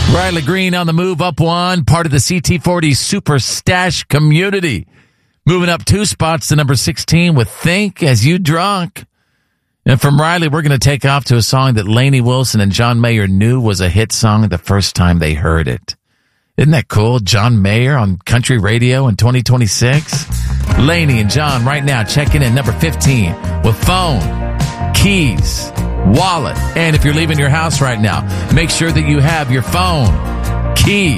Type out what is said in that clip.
Riley Green on the move up one, part of the CT40 Super Stash community. Moving up 2 spots to number 16 with Think As You Drunk. And from Riley, we're going to take off to a song that Lainey Wilson and John Mayer knew was a hit song the first time they heard it. Isn't that cool? John Mayer on country radio in 2026. Lainey and John right now checking in number 15 with Phone, Keys, Wallet. And if you're leaving your house right now, make sure that you have your phone, keys,